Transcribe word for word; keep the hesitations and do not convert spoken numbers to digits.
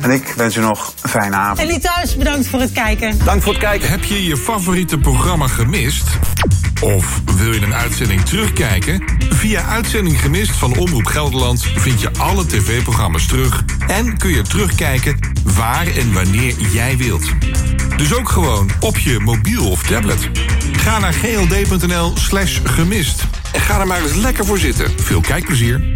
En ik wens u nog een fijne avond. En u thuis, bedankt voor het kijken. Dank voor het kijken. Heb je je favoriete programma gemist? Of wil je een uitzending terugkijken? Via Uitzending Gemist van Omroep Gelderland vind je alle tv-programma's terug en kun je terugkijken waar en wanneer jij wilt. Dus ook gewoon op je mobiel of tablet. Ga naar gld.nl slash gemist en ga er maar eens lekker voor zitten. Veel kijkplezier.